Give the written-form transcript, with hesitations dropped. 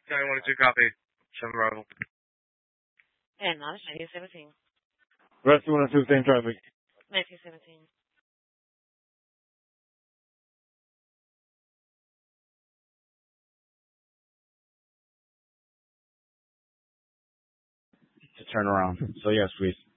County 102 copy. 7 Bravo. And not 1917. Rescue 102, same traffic. 1917. To turn around. So yes, please.